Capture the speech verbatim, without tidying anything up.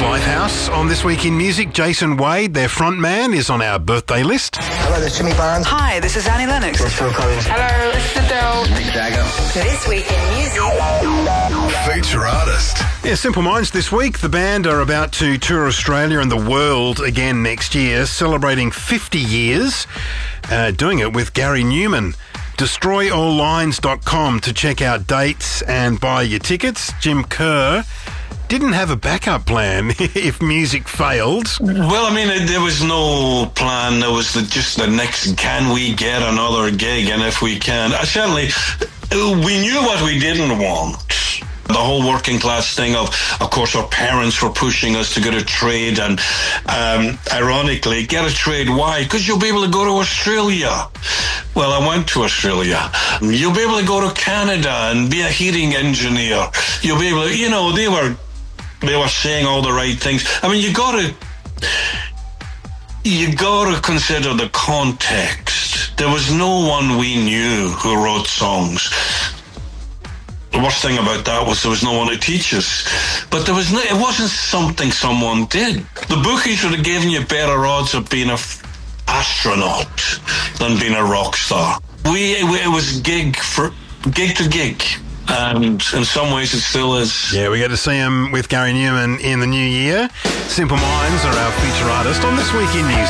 Lifehouse. On This Week in Music, Jason Wade, their frontman, is on our birthday list. Hello, this is Jimmy Barnes. Hi, this is Annie Lennox. This is Phil Collins. Hello, this is Adele. Mick Jagger. This Week in Music. Feature artist. Yeah, Simple Minds this week. The band are about to tour Australia and the world again next year, celebrating fifty years, uh, doing it with Gary Newman. destroy all lines dot com to check out dates and buy your tickets. Jim Kerr didn't have a backup plan if music failed. Well, I mean, it, there was no plan. There was the, just the next, can we get another gig? And if we can, uh, certainly, we knew what we didn't want. The whole working class thing of, of course, our parents were pushing us to get a trade. And um, ironically, get a trade. Why? Because you'll be able to go to Australia. Well, I went to Australia. You'll be able to go to Canada and be a heating engineer. You'll be able to, you know, they were... They were saying all the right things. I mean, you gotta, you gotta consider the context. There was no one we knew who wrote songs. The worst thing about that was there was no one to teach us. But there was no, it wasn't something someone did. The bookies would have given you better odds of being an f- astronaut than being a rock star. We, we, it was gig for, gig to gig. And in some ways it still is. Yeah, we get to see him with Gary Newman in the new year. Simple Minds are our feature artist on This Week in Music.